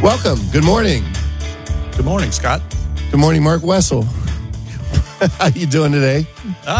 Welcome. Good morning. Good morning, Scott. Good morning, Mark Wessel. How you doing today?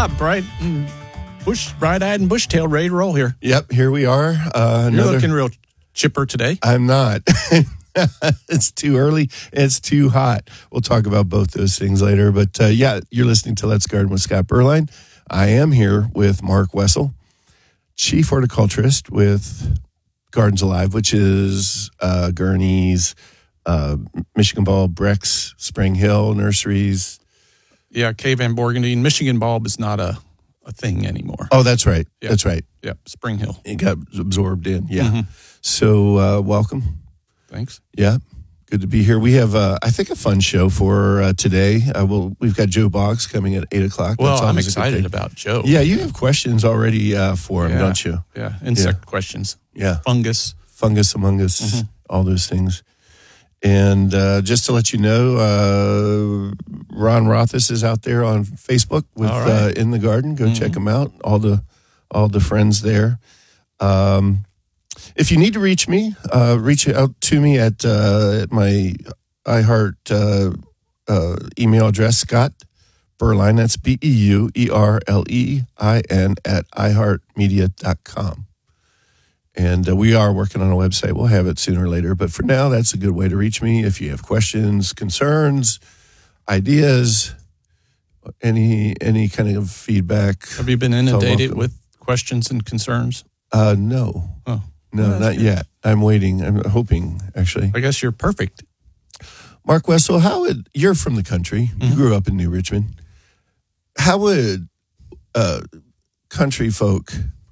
Bright-eyed and bush-tailed, ready to roll here. Yep, here we are. You're looking real chipper today. I'm not. It's too early. It's too hot. We'll talk about both those things later. But you're listening to Let's Garden with Scott Berline. I am here with Mark Wessel, Chief Horticulturist with Gardens Alive, which is Gurney's, Michigan Bulb, Brex, Spring Hill Nurseries. Yeah, K. Van Borgendine. Michigan Bulb is not a thing anymore. Oh, that's right. Yep. That's right. Yep, Spring Hill. It got absorbed in. Yeah. Mm-hmm. So welcome. Thanks. Yeah. Good to be here. We have, I think, a fun show for today. We've got Joe Boggs coming at 8 o'clock. Well, I'm excited about Joe. Yeah, you have questions already for him, don't you? Yeah, insect questions. Yeah. Fungus Among Us, all those things. And just to let you know, Ron Rothis is out there on Facebook with In the Garden. Go check him out. All the friends there. If you need to reach me, reach out to me at my iHeart email address, Scott Berline. That's BEUERLEIN at iHeartMedia.com. And we are working on a website. We'll have it sooner or later. But for now, that's a good way to reach me. If you have questions, concerns, ideas, any kind of feedback. Have you been inundated with questions and concerns? No. Oh. No, not yet. I'm waiting. I'm hoping, actually. I guess you're perfect. Mark Wessel, you're from the country. You grew up in New Richmond. How would country folk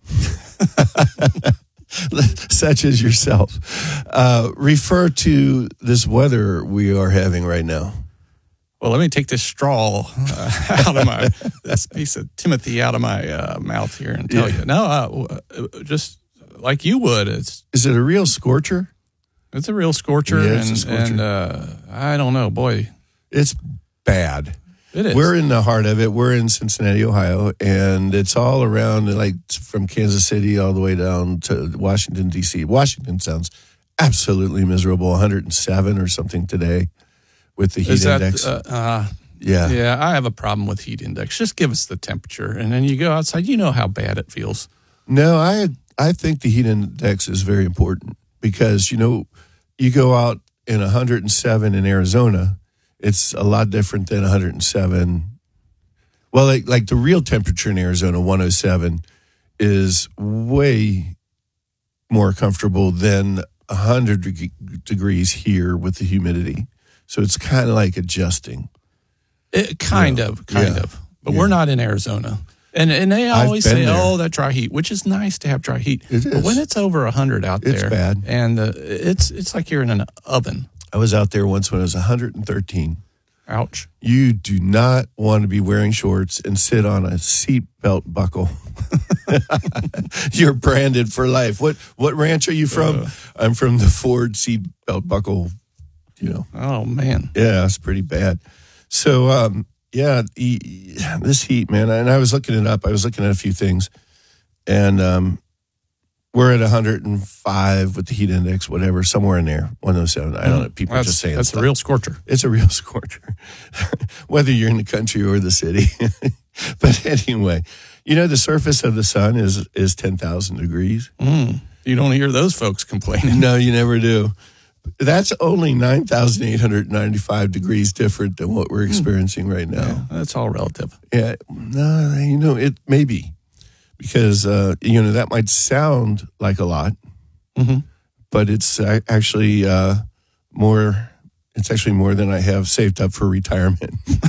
such as yourself refer to this weather we are having right now? Well, let me take this straw out of this piece of Timothy out of my mouth here and tell you. No, just like you would. Is it a real scorcher? It's a real scorcher. Yeah, it's a scorcher. And I don't know, boy. It's bad. It is. We're in the heart of it. We're in Cincinnati, Ohio, and it's all around, like from Kansas City all the way down to Washington, D.C. Washington sounds absolutely miserable, 107 or something today with the heat index. Yeah, I have a problem with heat index. Just give us the temperature, and then you go outside. You know how bad it feels. No, I think the heat index is very important because, you go out in 107 in Arizona, it's a lot different than 107. Well, like the real temperature in Arizona, 107, is way more comfortable than 100 degrees here with the humidity. So it's kind of like adjusting. Kind of. But we're not in Arizona. And they always say, that dry heat, which is nice to have dry heat. It is. But when it's over 100 out there, it's bad. And it's like you're in an oven. I was out there once when it was 113. Ouch. You do not want to be wearing shorts and sit on a seat belt buckle. You're branded for life. What ranch are you from? I'm from the Ford seat belt buckle, Oh, man. Yeah, it's pretty bad. So, this heat, man, and I was looking it up. I was looking at a few things, and we're at 105 with the heat index, whatever, somewhere in there, 107. I don't know. People are just saying that's stuff. a real scorcher. It's a real scorcher, whether you're in the country or the city. But anyway, the surface of the sun is 10,000 degrees. You don't hear those folks complaining. No, you never do. That's only 9,895 degrees different than what we're experiencing right now. Yeah, that's all relative. Yeah, no, it may be because that might sound like a lot, but it's actually more. It's actually more than I have saved up for retirement.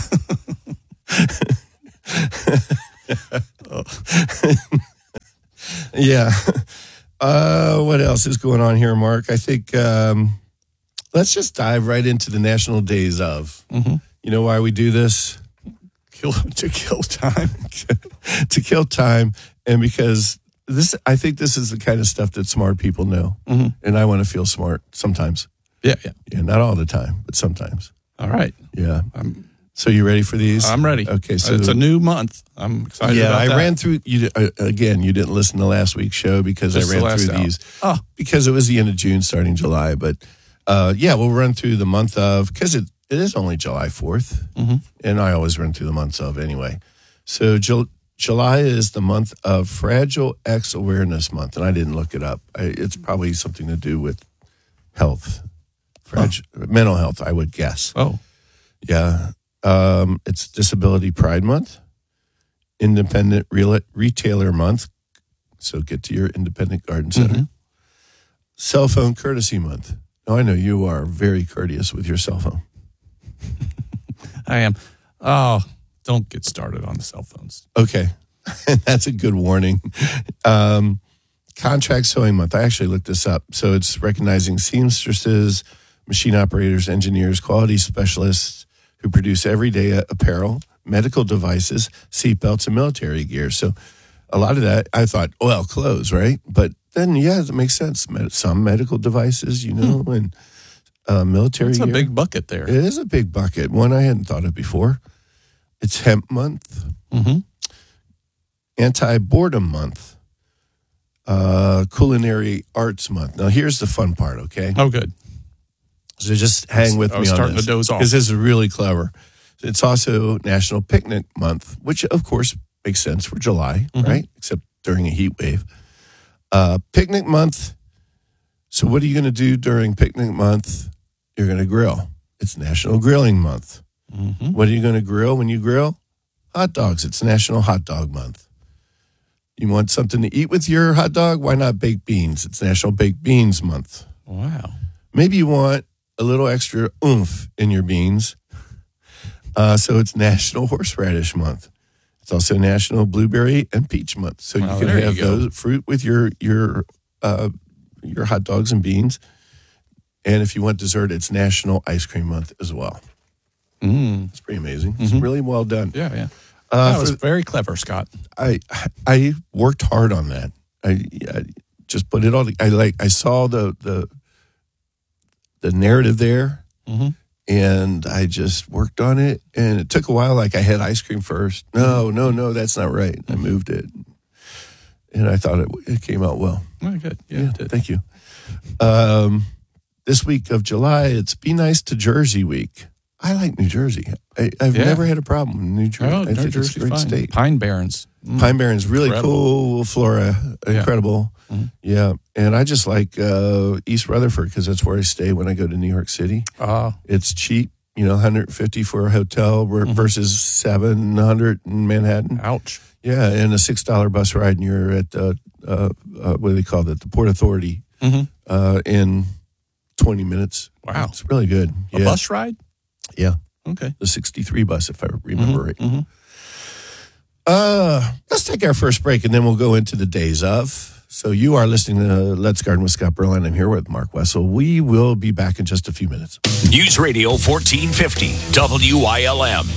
Yeah. What else is going on here, Mark? I think let's just dive right into the national days of. You know why we do this? To kill time. To kill time, and because I think this is the kind of stuff that smart people know, and I want to feel smart sometimes. Yeah, not all the time, but sometimes. All right. Yeah. So you ready for these? I'm ready. Okay, so it's a new month. I'm excited about that. I ran through, you didn't listen to last week's show because I ran through these because it was the end of June, starting July. But we'll run through the month of, because it is only July 4th, and I always run through the months of anyway. So July is the month of Fragile X Awareness Month, and I didn't look it up. It's probably something to do with health, mental health, I would guess. Oh. Yeah. It's Disability Pride Month, Independent Retailer Month, so get to your independent garden center. Cell Phone Courtesy Month. Now, I know you are very courteous with your cell phone. I am. Oh, don't get started on the cell phones. Okay. That's a good warning. Contract Sewing Month. I actually looked this up. So it's recognizing seamstresses, machine operators, engineers, quality specialists who produce everyday apparel, medical devices, seatbelts, and military gear. So a lot of that, I thought, well, clothes, right? But then, yeah, it makes sense. Some medical devices, and military gear. It's a big bucket there. It is a big bucket. One I hadn't thought of before. It's Hemp Month. Anti-Boredom Month. Culinary Arts Month. Now, here's the fun part, okay? Oh, good. So just hang with me on this. I was starting to doze off. Because this is really clever. It's also National Picnic Month, which, of course, makes sense for July, right? Except during a heat wave. Picnic Month. So what are you going to do during Picnic Month? You're going to grill. It's National Grilling Month. What are you going to grill when you grill? Hot dogs. It's National Hot Dog Month. You want something to eat with your hot dog? Why not baked beans? It's National Baked Beans Month. Wow. Maybe you want a little extra oomph in your beans. So it's National Horseradish Month. It's also National Blueberry and Peach Month. So you can have those fruit with your hot dogs and beans. And if you want dessert, it's National Ice Cream Month as well. It's pretty amazing. It's really well done. Yeah. That was very clever, Scott. I worked hard on that. I just put it all. I saw the narrative there, and I just worked on it. And it took a while. Like I had ice cream first. No, that's not right. I moved it, and I thought it came out well. Oh, good. Yeah, it did. Thank you. This week of July, it's Be Nice to Jersey Week. I like New Jersey. I've never had a problem with New Jersey. Oh, I think it's a great state. Pine Barrens. Pine Barrens, really cool flora, incredible. Yeah, and I just like East Rutherford because that's where I stay when I go to New York City. It's cheap, $150 for a hotel versus $700 in Manhattan. Ouch. Yeah, and a $6 bus ride, and you're at what do they call it? The Port Authority in 20 minutes. Wow, it's really good. A bus ride? Yeah. Okay. The 63 bus, if I remember right. Let's take our first break, and then we'll go into the days of. So you are listening to Let's Garden with Scott Berline. I'm here with Mark Wessel. We will be back in just a few minutes. News Radio 1450, WILM.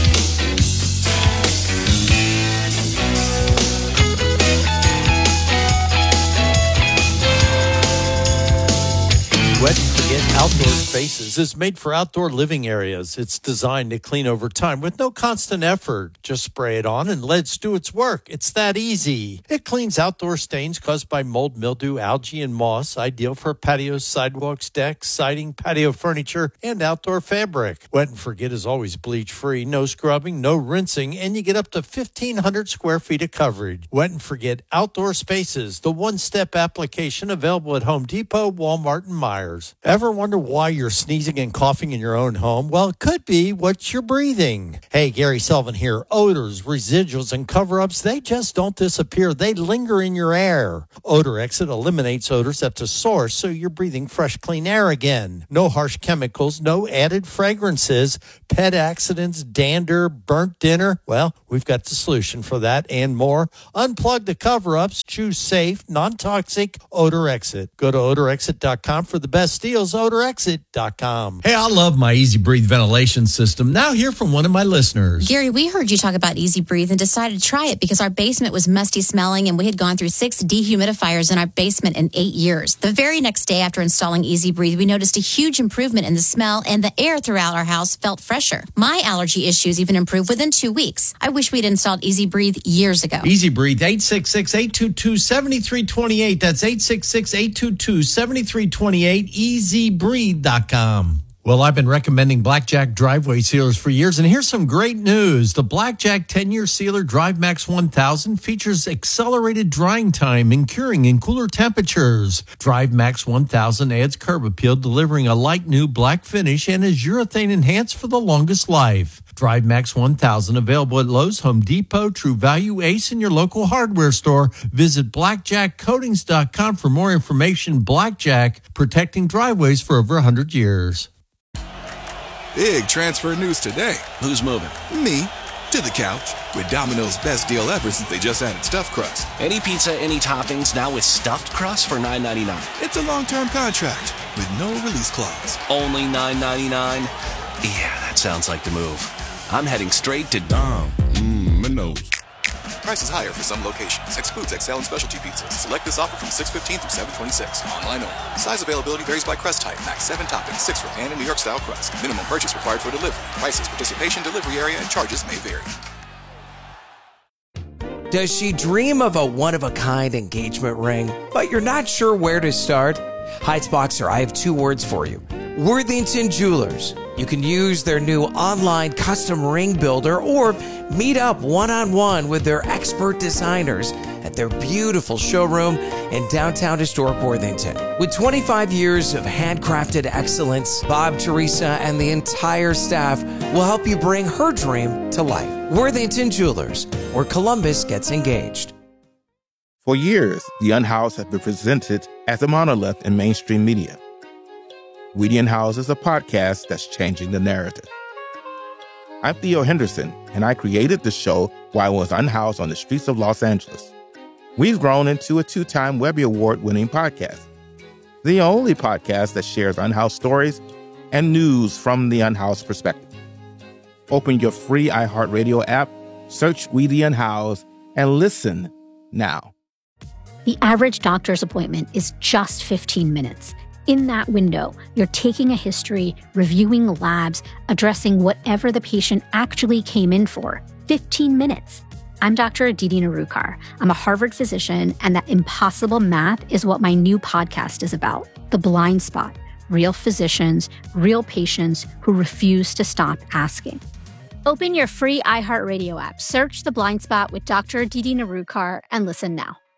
Wet and Forget Outdoor Spaces is made for outdoor living areas. It's designed to clean over time with no constant effort. Just spray it on and let it do its work. It's that easy. It cleans outdoor stains caused by mold, mildew, algae, and moss. Ideal for patios, sidewalks, decks, siding, patio furniture, and outdoor fabric. Wet and Forget is always bleach-free, no scrubbing, no rinsing, and you get up to 1,500 square feet of coverage. Wet and Forget Outdoor Spaces, the one-step application available at Home Depot, Walmart, and Meijer. Ever wonder why you're sneezing and coughing in your own home? Well, it could be what you're breathing. Hey, Gary Sullivan here. Odors, residuals, and cover-ups, they just don't disappear. They linger in your air. Odor Exit eliminates odors at the source, so you're breathing fresh, clean air again. No harsh chemicals, no added fragrances, pet accidents, dander, burnt dinner. Well, we've got the solution for that and more. Unplug the cover-ups. Choose safe, non-toxic Odor Exit. Go to odorexit.com for the best deals. odorexit.com. Hey, I love my Easy Breathe ventilation system. Now hear from one of my listeners. Gary, we heard you talk about Easy Breathe and decided to try it because our basement was musty smelling and we had gone through 6 dehumidifiers in our basement in 8 years. The very next day after installing Easy Breathe, we noticed a huge improvement in the smell and the air throughout our house felt fresher. My allergy issues even improved within 2 weeks. I wish we'd installed Easy Breathe years ago. Easy Breathe, 866-822-7328. That's 866-822-7328. easybreathe.com. Well, I've been recommending Blackjack driveway sealers for years, and here's some great news. The Blackjack 10-year sealer DriveMax 1000 features accelerated drying time and curing in cooler temperatures. DriveMax 1000 adds curb appeal, delivering a light new black finish, and is urethane enhanced for the longest life. DriveMax 1000 available at Lowe's, Home Depot, True Value, Ace, and your local hardware store. Visit blackjackcoatings.com for more information. Blackjack, protecting driveways for over 100 years. Big transfer news today. Who's moving? Me to the couch with Domino's best deal ever since they just added stuffed crust. Any pizza, any toppings, now with stuffed crust for $9.99. It's a long-term contract with no release clause. Only $9.99? Yeah, that sounds like the move. I'm heading straight to Domino's. Prices higher for some locations. Excludes XL and specialty pizzas. Select this offer from 6/15 through 7/26. Online only. Size availability varies by crust type. Max 7 toppings, 6 for pan and New York style crust. Minimum purchase required for delivery. Prices, participation, delivery area, and charges may vary. Does she dream of a one-of-a-kind engagement ring, but you're not sure where to start? Heights Boxer, I have 2 words for you. Worthington Jewelers. You can use their new online custom ring builder or meet up one-on-one with their expert designers at their beautiful showroom in downtown historic Worthington. With 25 years of handcrafted excellence, Bob, Teresa, and the entire staff will help you bring her dream to life. Worthington Jewelers, where Columbus gets engaged. For years, The Unhoused has been presented as a monolith in mainstream media. We the Unhoused is a podcast that's changing the narrative. I'm Theo Henderson, and I created the show while I was unhoused on the streets of Los Angeles. We've grown into a 2-time Webby Award-winning podcast, the only podcast that shares unhoused stories and news from the unhoused perspective. Open your free iHeartRadio app, search We the Unhoused, and listen now. The average doctor's appointment is just 15 minutes. In that window, you're taking a history, reviewing labs, addressing whatever the patient actually came in for. 15 minutes. I'm Dr. Aditi Narukar. I'm a Harvard physician, and that impossible math is what my new podcast is about. The Blind Spot. Real physicians, real patients who refuse to stop asking. Open your free iHeartRadio app, search The Blind Spot with Dr. Aditi Narukar, and listen now.